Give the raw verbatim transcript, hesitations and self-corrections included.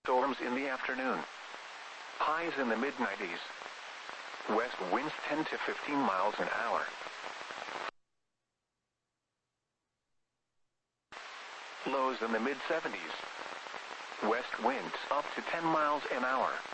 Storms in the afternoon. Highs in the mid nineties. West winds ten to fifteen miles an hour. Lows in the mid seventies. West winds up to ten miles an hour.